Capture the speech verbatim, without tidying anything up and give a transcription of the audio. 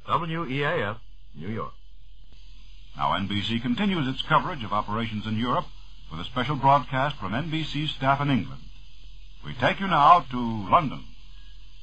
W E A F, New York. Now N B C continues its coverage of operations in Europe with a special broadcast from N B C's staff in England. We take you now to London.